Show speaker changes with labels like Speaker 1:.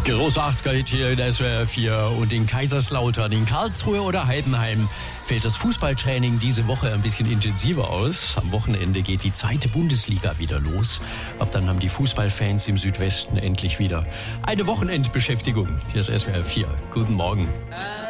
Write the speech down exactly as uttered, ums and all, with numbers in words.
Speaker 1: Großer achtziger hier in S W R vier und in Kaiserslautern, in Karlsruhe oder Heidenheim fällt das Fußballtraining diese Woche ein bisschen intensiver aus. Am Wochenende geht die zweite Bundesliga wieder los. Ab dann haben die Fußballfans im Südwesten endlich wieder eine Wochenendbeschäftigung. Hier ist S W R vier. Guten Morgen.